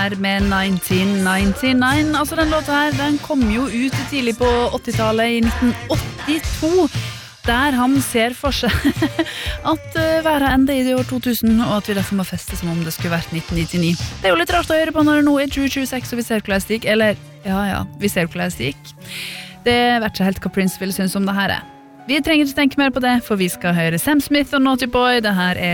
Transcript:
Her med 1999, altså den låta her, den kom jo ut tidlig på 80-tallet i 1982, der han ser for seg at været ender i det år 2000, og at vi derfor må feste som om det skulle vært 1999. Det er jo litt rart å høre på når det nå er 2026, og vi ser hvordan det gikk, eller, ja, vi ser hvordan det gikk. Det vet ikke helt hva Prince vil synes om det her. Vi trenger ikke tenke mer på det, for vi skal høre Sam Smith og Naughty Boy, det her er